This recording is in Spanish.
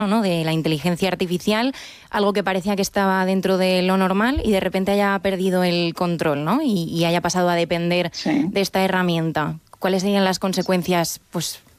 ¿no?, de la inteligencia artificial, algo que parecía que estaba dentro de lo normal y de repente haya perdido el control, ¿no?, y haya pasado a depender de esta herramienta. ¿Cuáles serían las consecuencias, pues,